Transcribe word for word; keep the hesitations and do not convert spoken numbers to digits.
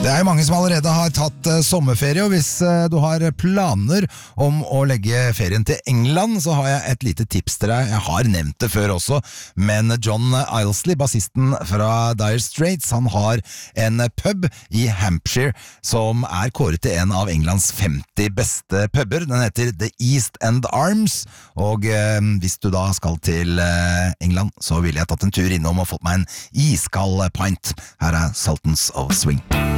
Det er mange som allerede har tatt uh, sommerferie, og hvis uh, du har planer om å legge ferien til England, så har jeg et lite tips til deg. Jeg har nevnt det før også, men John Ilesley, bassisten fra Dire Straits, han har en pub i Hampshire som er kåret til en av Englands femti beste puber. Den heter The East End Arms, og uh, hvis du da skal til uh, England, så ville jeg tatt en tur innom og fått meg en iskald pint. Her er Sultans of Swing.